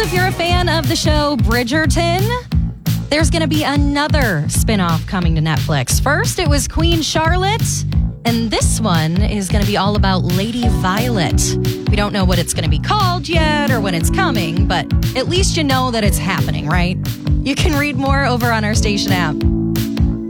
if you're a fan of the show Bridgerton, there's going to be another spinoff coming to Netflix. First, it was Queen Charlotte, and this one is going to be all about Lady Violet. We don't know what it's going to be called yet or when it's coming, but at least you know that it's happening, right? You can read more over on our station app.